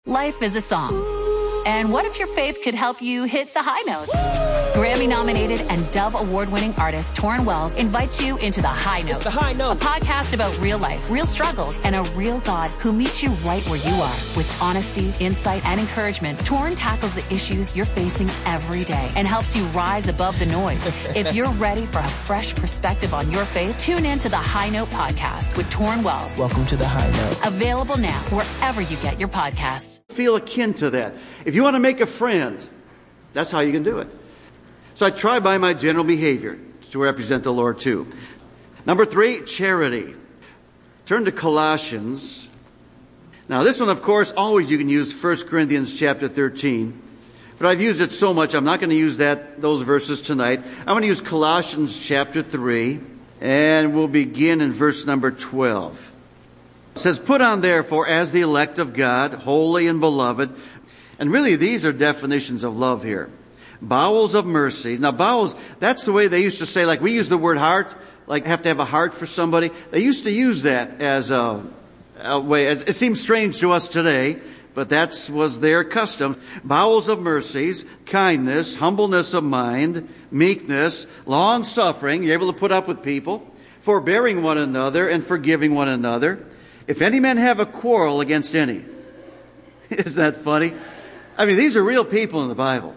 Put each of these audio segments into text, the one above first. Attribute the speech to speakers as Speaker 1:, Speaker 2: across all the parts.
Speaker 1: Life is a song. And what if your faith could help you hit the high notes? Grammy-nominated and Dove Award-winning artist Torrin Wells invites you into The High Note.
Speaker 2: It's The High Note.
Speaker 1: A podcast about real life, real struggles, and a real God who meets you right where you are. With honesty, insight, and encouragement, Torrin tackles the issues you're facing every day and helps you rise above the noise. If you're ready for a fresh perspective on your faith, tune in to The High Note podcast with Torrin Wells.
Speaker 2: Welcome to The High Note.
Speaker 1: Available now wherever you get your podcasts.
Speaker 3: Feel akin to that. If you want to make a friend, that's how you can do it. So I try by my general behavior to represent the Lord too. Number 3, charity. Turn to Colossians. Now this one, of course, always you can use 1 Corinthians chapter 13. But I've used it so much, I'm not going to use those verses tonight. I'm going to use Colossians chapter 3, and we'll begin in verse number 12. It says, "Put on therefore as the elect of God, holy and beloved." And really these are definitions of love here. Bowels of mercy. Now bowels, that's the way they used to say, like we use the word heart, like have to have a heart for somebody. They used to use that as a way. It seems strange to us today, but that was their custom. Bowels of mercies, kindness, humbleness of mind, meekness, long suffering. You're able to put up with people, forbearing one another and forgiving one another. If any man have a quarrel against any. Isn't that funny? I mean, these are real people in the Bible.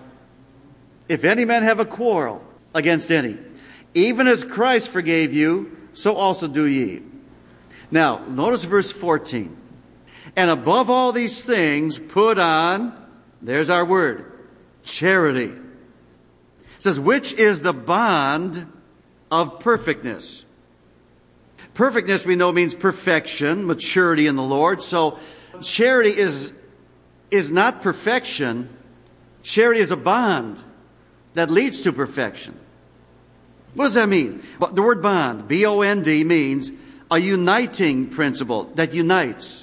Speaker 3: If any man have a quarrel against any, even as Christ forgave you, so also do ye. Now, notice verse 14. And above all these things, put on, there's our word, charity. It says, which is the bond of perfectness. Perfectness, we know, means perfection, maturity in the Lord. So charity is not perfection. Charity is a bond that leads to perfection. What does that mean? Well, the word bond, B-O-N-D, means a uniting principle that unites.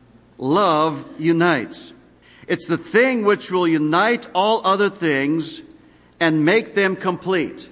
Speaker 3: Love unites. It's the thing which will unite all other things and make them complete.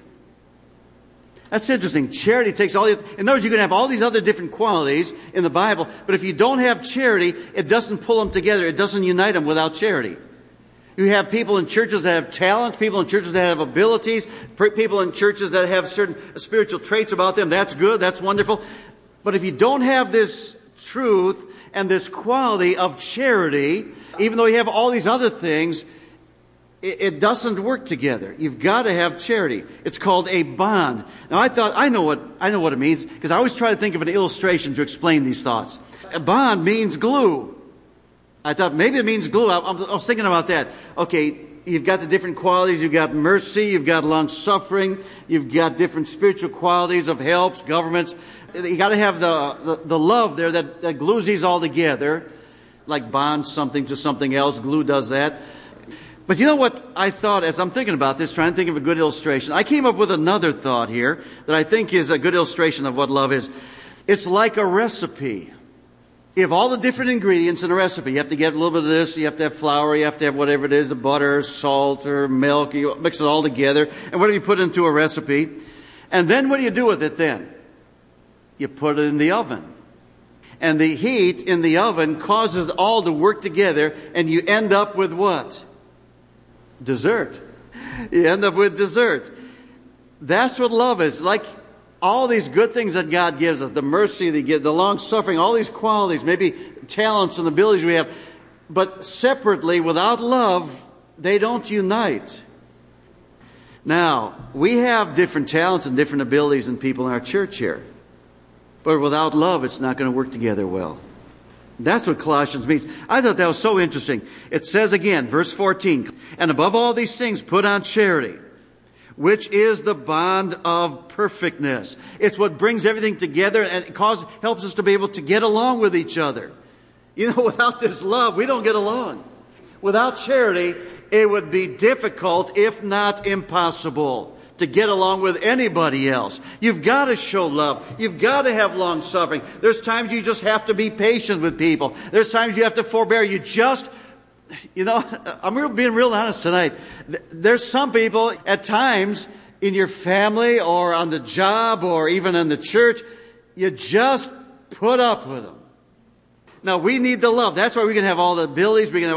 Speaker 3: That's interesting. Charity takes all the... In other words, you can have all these other different qualities in the Bible, but if you don't have charity, it doesn't pull them together. It doesn't unite them without charity. You have people in churches that have talents, people in churches that have abilities, people in churches that have certain spiritual traits about them. That's good. That's wonderful. But if you don't have this truth and this quality of charity, even though you have all these other things, it doesn't work together. You've got to have charity. It's called a bond. Now I thought, I know what it means, because I always try to think of an illustration to explain these thoughts. A bond means glue. I thought maybe it means glue. I was thinking about that. Okay, you've got the different qualities. You've got mercy. You've got long suffering. You've got different spiritual qualities of helps, governments. You got to have the love there that glues these all together, like bonds something to something else. Glue does that. But you know what I thought as I'm thinking about this, trying to think of a good illustration? I came up with another thought here that I think is a good illustration of what love is. It's like a recipe. You have all the different ingredients in a recipe. You have to get a little bit of this, you have to have flour, you have to have whatever it is, the butter, salt, or milk. You mix it all together. And what do you put into a recipe? And then what do you do with it then? You put it in the oven. And the heat in the oven causes it all to work together, and you end up with what? Dessert. You end up with dessert. That's what love is. Like all these good things that God gives us, the mercy that He gives, the long suffering, all these qualities, maybe talents and abilities we have, but separately, without love, they don't unite. Now, we have different talents and different abilities in people in our church here, but without love, it's not going to work together well. That's what Colossians means. I thought that was so interesting. It says again, verse 14, and above all these things, put on charity, which is the bond of perfectness. It's what brings everything together and helps us to be able to get along with each other. You know, without this love, we don't get along. Without charity, it would be difficult, if not impossible, to get along with anybody else. You've got to show love. You've got to have long suffering. There's times you just have to be patient with people. There's times you have to forbear. I'm being real honest tonight. There's some people at times in your family or on the job or even in the church, you just put up with them. Now we need the love. That's why we can have all the abilities. We can have